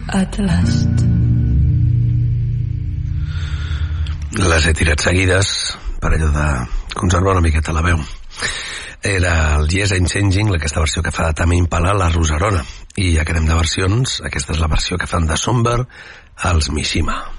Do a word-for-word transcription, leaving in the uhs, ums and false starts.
at last. Les he tirat seguides per allò de conservar una miqueta la veu. Era el Yes I'm Changing, aquesta versió que fa Tame Impala, la Roserona. I ja que anem de versions, aquesta és la versió que fan de Somber els Mishima.